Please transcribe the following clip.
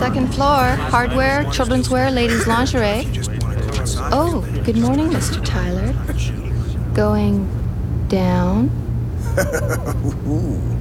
Second floor, hardware, children's wear, ladies' lingerie. Oh, good morning, Mr. Tyler. Going down?